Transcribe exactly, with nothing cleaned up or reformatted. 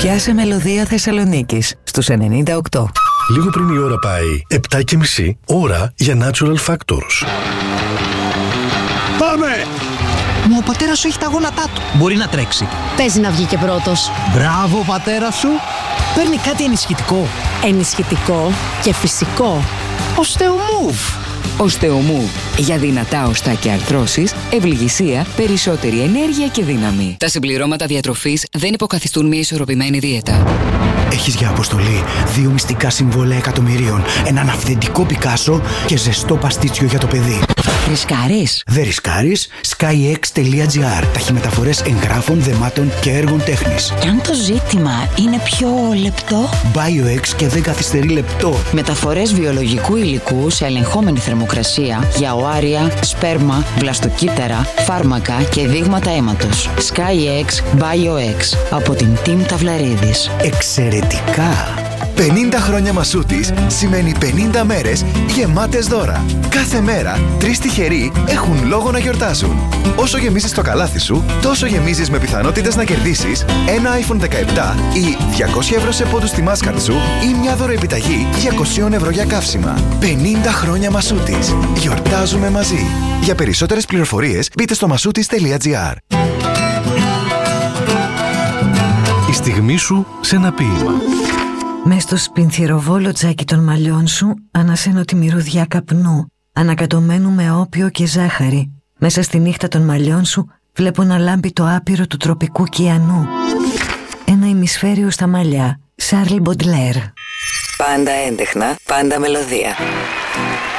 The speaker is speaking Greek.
Πιάσε μελωδία Θεσσαλονίκης στους ενενήντα οκτώ. Λίγο πριν η ώρα πάει επτά και μισή, ώρα για Natural Factors. Πάμε! Μα ο πατέρας σου έχει τα γόνατά του. Μπορεί να τρέξει. Παίζει να βγει και πρώτος. Μπράβο, πατέρα σου. Παίρνει κάτι ενισχυτικό. Ενισχυτικό και φυσικό. Οστεομούβ. Οστεομούβ. Για δυνατά οστά και αρθρώσεις, ευληγησία, περισσότερη ενέργεια και δύναμη. Τα συμπληρώματα διατροφής δεν υποκαθιστούν μια ισορροπημένη δίαιτα. Έχεις για αποστολή δύο μυστικά συμβόλαια εκατομμυρίων, έναν αυθεντικό Πικάσο και ζεστό παστίτσιο για το παιδί. Ρισκάρεις? Δεν ρισκάρεις. skyx τελεία gr. Ταχυμεταφορές εγγράφων, δεμάτων και έργων τέχνης. Και αν το ζήτημα είναι πιο λεπτό? BioX και δεν καθυστερεί λεπτό. Μεταφορές βιολογικού υλικού σε ελεγχόμενη θερμοκρασία για οάρια, σπέρμα, βλαστοκύτταρα, φάρμακα και δείγματα αίματος. skyx BioX από την Team Ταυλαρίδης. Εξαιρετικά! πενήντα χρόνια Μασούτης σημαίνει πενήντα μέρες γεμάτες δώρα. Κάθε μέρα, τρεις τυχεροί έχουν λόγο να γιορτάζουν. Όσο γεμίζεις το καλάθι σου, τόσο γεμίζεις με πιθανότητες να κερδίσεις ένα άιφον δεκαεπτά ή διακόσια ευρώ σε πόντους στη Mastercard σου ή μια δωροεπιταγή διακόσια ευρώ για καύσιμα. πενήντα χρόνια Μασούτης. Γιορτάζουμε μαζί. Για περισσότερες πληροφορίες μπείτε στο μασούτης τελεία gr. Η στιγμή σου σε ένα ποίημα. Μες στο σπινθυροβόλο τζάκι των μαλλιών σου ανασένω τη μυρωδιά καπνού, ανακατωμένου με όπιο και ζάχαρη. Μέσα στη νύχτα των μαλλιών σου βλέπω να λάμπει το άπειρο του τροπικού κιανού. Ένα ημισφαίριο στα μαλλιά. Σάρλ Μποντλέρ. Πάντα έντεχνα, πάντα μελωδία.